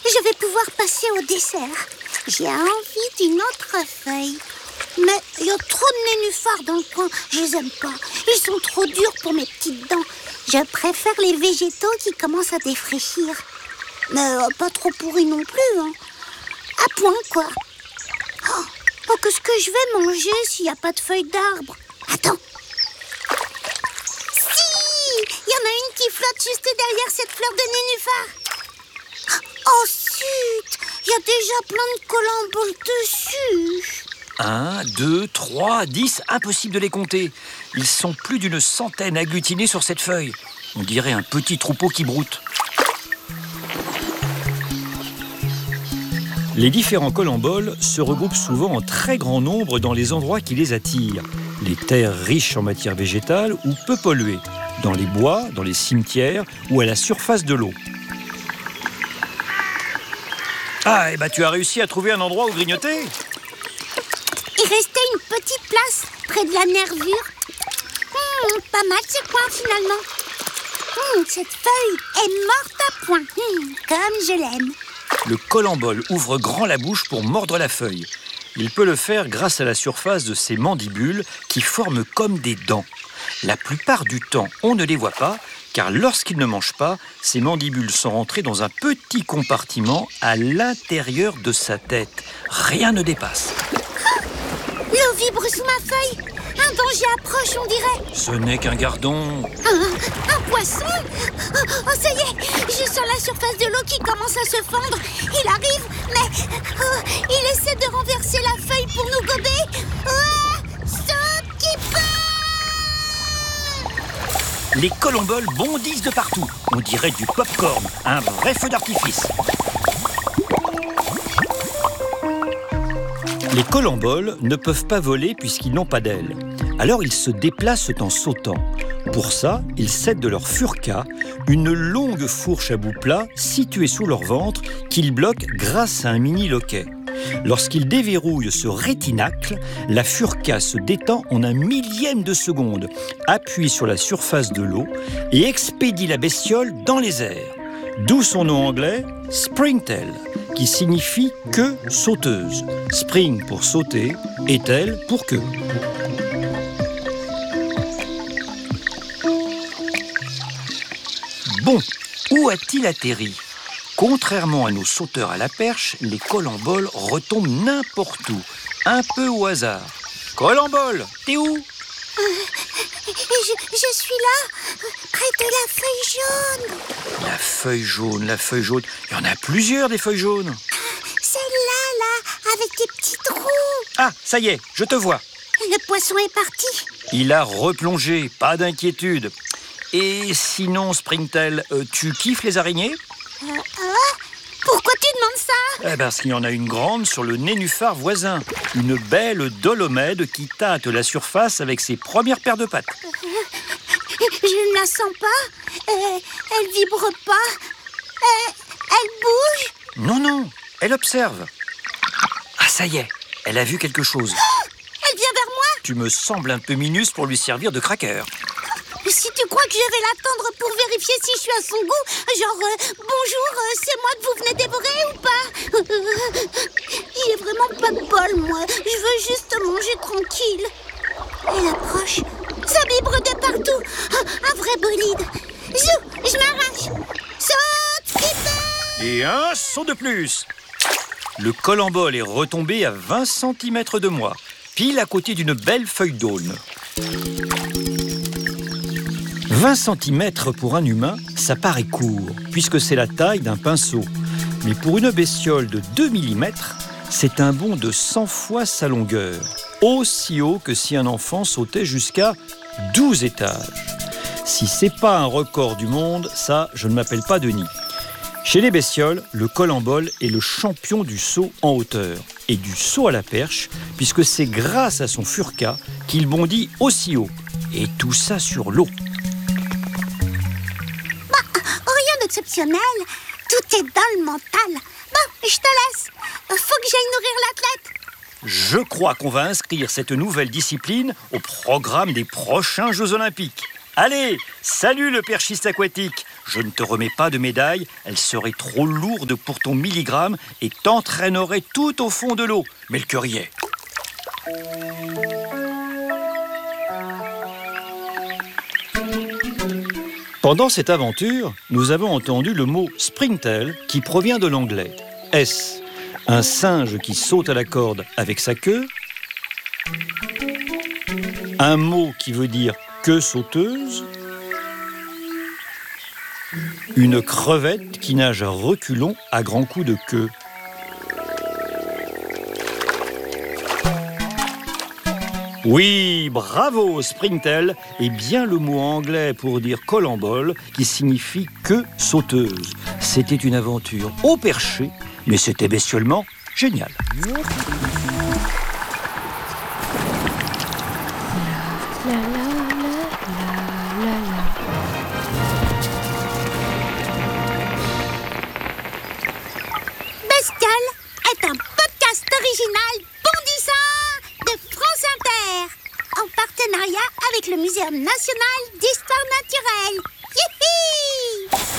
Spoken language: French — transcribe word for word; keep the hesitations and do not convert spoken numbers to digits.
je vais pouvoir passer au dessert. J'ai envie d'une autre feuille. Mais il y a trop de nénuphars dans le coin. Je les aime pas. Ils sont trop durs pour mes petites dents. Je préfère les végétaux qui commencent à défraîchir. Mais euh, pas trop pourris non plus, hein. À point, quoi. Oh, oh, qu'est-ce que je vais manger s'il n'y a pas de feuilles d'arbre? Attends. Si! Il y en a une qui flotte juste derrière cette fleur de nénuphar. Oh, zut! Il y a déjà plein de colamboles dessus. Un, deux, trois, dix, impossible de les compter. Ils sont plus d'une centaine agglutinés sur cette feuille. On dirait un petit troupeau qui broute. Les différents colamboles se regroupent souvent en très grand nombre dans les endroits qui les attirent. Les terres riches en matière végétale ou peu polluées, dans les bois, dans les cimetières ou à la surface de l'eau. Ah, et bah tu as réussi à trouver un endroit où grignoter? Il restait une petite place près de la nervure. Mmh, pas mal ce coin finalement. Mmh, cette feuille est morte à point, mmh, comme je l'aime. Le colambole ouvre grand la bouche pour mordre la feuille. Il peut le faire grâce à la surface de ses mandibules qui forment comme des dents. La plupart du temps, on ne les voit pas, car lorsqu'il ne mange pas, ses mandibules sont rentrées dans un petit compartiment à l'intérieur de sa tête. Rien ne dépasse. L'eau vibre sous ma feuille. Un danger approche, on dirait. Ce n'est qu'un gardon. Un, un poisson. Oh, oh, ça y est, je sens la surface de l'eau qui commence à se fondre. Il arrive, mais oh, il essaie de renverser la feuille pour nous gober. Oh, saute qui peut. Les colamboles bondissent de partout. On dirait du pop-corn, un vrai feu d'artifice. Les colamboles ne peuvent pas voler puisqu'ils n'ont pas d'ailes. Alors ils se déplacent en sautant. Pour ça, ils cèdent de leur furca, une longue fourche à bout plat située sous leur ventre qu'ils bloquent grâce à un mini loquet. Lorsqu'ils déverrouillent ce rétinacle, la furca se détend en un millième de seconde, appuie sur la surface de l'eau et expédie la bestiole dans les airs. D'où son nom anglais, springtail, qui signifie queue sauteuse. Spring pour sauter et tail pour queue. Bon, où a-t-il atterri? Contrairement à nos sauteurs à la perche, les colamboles retombent n'importe où, un peu au hasard. Colambole, t'es où? euh, je, je suis là, près de la feuille jaune. La feuille jaune, la feuille jaune. Il y en a plusieurs des feuilles jaunes. Celle-là, là, avec des petits trous. Ah, ça y est, je te vois. Le poisson est parti. Il a replongé, pas d'inquiétude. Et sinon, Springtail, euh, tu kiffes les araignées? Euh, euh, pourquoi tu demandes ça? Eh parce qu'il y en a une grande sur le nénuphar voisin. Une belle dolomède qui tâte la surface avec ses premières paires de pattes. Euh, je ne la sens pas. Euh, elle vibre pas. Euh, elle bouge. Non, non, elle observe. Ah, ça y est, elle a vu quelque chose. Oh, elle vient vers moi. Tu me sembles un peu minus pour lui servir de cracker. Si tu crois que je vais l'attendre pour vérifier si je suis à son goût, genre euh, bonjour, euh, c'est moi que vous venez dévorer ou pas? euh, Il est vraiment pas de bol, moi. Je veux juste manger tranquille. Elle approche. Ça vibre de partout. Oh, un vrai bolide. Zou, je m'arrache. Saute, Skipper! Et un saut de plus. Le colambole est retombé à vingt centimètres de moi, pile à côté d'une belle feuille d'aulne. vingt centimètres pour un humain, ça paraît court, puisque c'est la taille d'un pinceau. Mais pour une bestiole de deux millimètres, c'est un bond de cent fois sa longueur. Aussi haut que si un enfant sautait jusqu'à douze étages. Si c'est pas un record du monde, ça, je ne m'appelle pas Denis. Chez les bestioles, le colambole est le champion du saut en hauteur et du saut à la perche, puisque c'est grâce à son furca qu'il bondit aussi haut. Et tout ça sur l'eau. Exceptionnel. Tout est dans le mental. Bon, je te laisse. Faut que j'aille nourrir l'athlète. Je crois qu'on va inscrire cette nouvelle discipline au programme des prochains Jeux Olympiques. Allez, salut le perchiste aquatique. je ne te remets pas de médaille, elle serait trop lourde pour ton milligramme et t'entraînerait tout au fond de l'eau. Mais le cœur y est. Pendant cette aventure, nous avons entendu le mot springtail qui provient de l'anglais. Est-ce un singe qui saute à la corde avec sa queue? Un mot qui veut dire queue sauteuse? Une crevette qui nage à reculons à grands coups de queue? Oui, bravo, springtail est bien le mot anglais pour dire colambole qui signifie queue sauteuse. C'était une aventure au perché, mais c'était bestiolement génial. Bestial est un podcast original bondissant de France Inter, en partenariat avec le Muséum national d'histoire naturelle. Hihi!